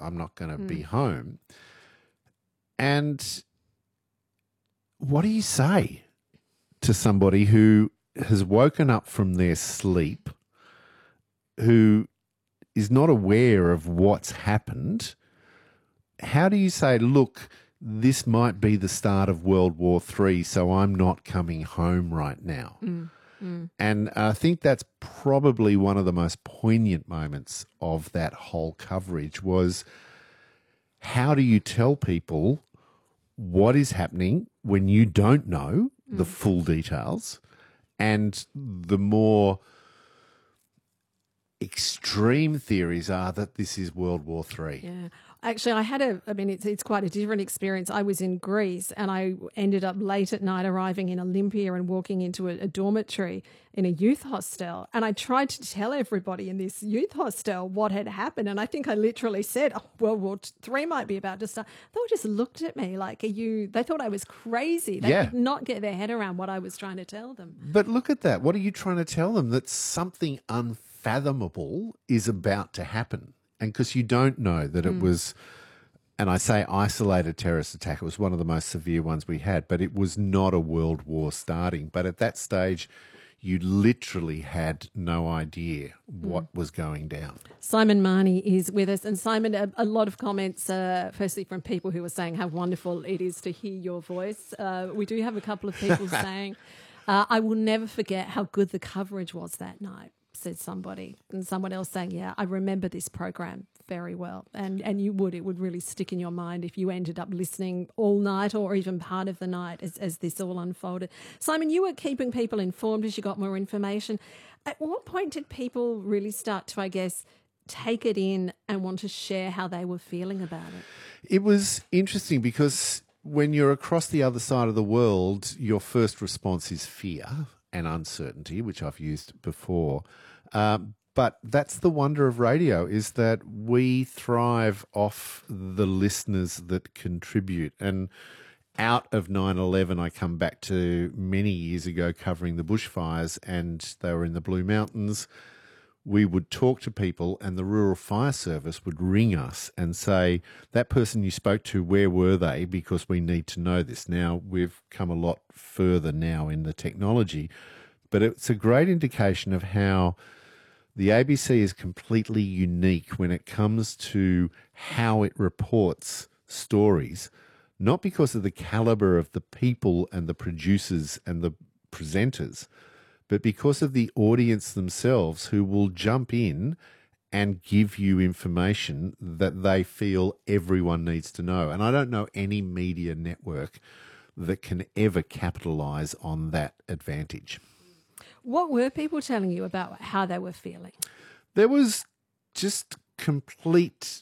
I'm not going to be home. And what do you say to somebody who has woken up from their sleep, who is not aware of what's happened? How do you say, look, this might be the start of World War III, so I'm not coming home right now? And I think that's probably one of the most poignant moments of that whole coverage was, how do you tell people what is happening when you don't know the full details? And the more extreme theories are that this is World War III. Yeah. Actually, it's quite a different experience. I was in Greece and I ended up late at night arriving in Olympia and walking into a dormitory in a youth hostel. And I tried to tell everybody in this youth hostel what had happened. And I think I literally said, World War III might be about to start. They all just looked at me like, they thought I was crazy. They could not get their head around what I was trying to tell them. But look at that. What are you trying to tell them? That something unfathomable is about to happen. And because you don't know that it was, and I say isolated terrorist attack, it was one of the most severe ones we had, but it was not a world war starting. But at that stage, you literally had no idea what was going down. Simon Marnie is with us. And Simon, a lot of comments, firstly from people who are saying how wonderful it is to hear your voice. We do have a couple of people saying, I will never forget how good the coverage was that night, said somebody. And someone else saying, yeah, I remember this program very well. And it would really stick in your mind if you ended up listening all night or even part of the night as this all unfolded. Simon, you were keeping people informed as you got more information. At what point did people really start to, I guess, take it in and want to share how they were feeling about it? It was interesting because when you're across the other side of the world, your first response is fear and uncertainty, which I've used before. But that's the wonder of radio, is that we thrive off the listeners that contribute. And out of 9/11, I come back to many years ago covering the bushfires, and they were in the Blue Mountains. We would talk to people and the Rural Fire Service would ring us and say, that person you spoke to, where were they? Because we need to know this. Now, we've come a lot further now in the technology, but it's a great indication of how the ABC is completely unique when it comes to how it reports stories, not because of the caliber of the people and the producers and the presenters, but because of the audience themselves who will jump in and give you information that they feel everyone needs to know. And I don't know any media network that can ever capitalize on that advantage. What were people telling you about how they were feeling? There was just complete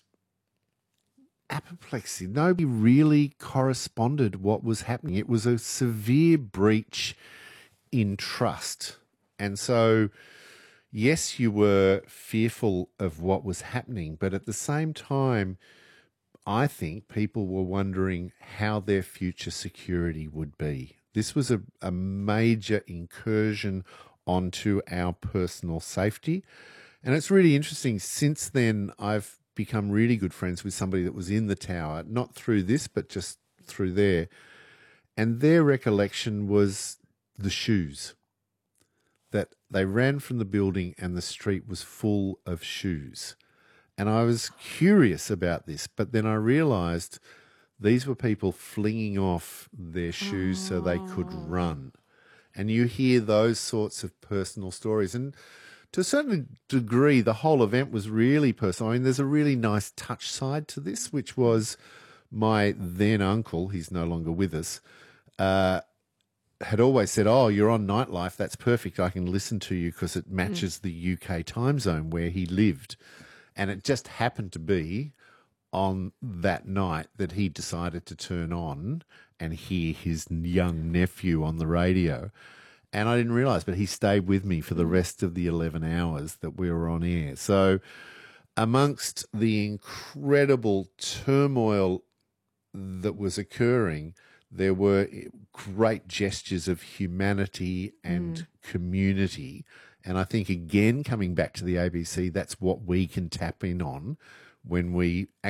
apoplexy. Nobody really corresponded what was happening. It was a severe breach in trust. And so, yes, you were fearful of what was happening, but at the same time, I think people were wondering how their future security would be. This was a major incursion onto our personal safety. And it's really interesting. Since then, I've become really good friends with somebody that was in the tower, not through this, but just through there. And their recollection was the shoes, that they ran from the building and the street was full of shoes. And I was curious about this, but then I realized these were people flinging off their shoes so they could run. And you hear those sorts of personal stories. And to a certain degree, the whole event was really personal. I mean, there's a really nice touch side to this, which was my then uncle, he's no longer with us, had always said, oh, you're on Nightlife, that's perfect, I can listen to you because it matches the UK time zone where he lived. And it just happened to be on that night that he decided to turn on and hear his young nephew on the radio. And I didn't realise, but he stayed with me for the rest of the 11 hours that we were on air. So amongst the incredible turmoil that was occurring, there were great gestures of humanity and community. And I think, again, coming back to the ABC, that's what we can tap in on when we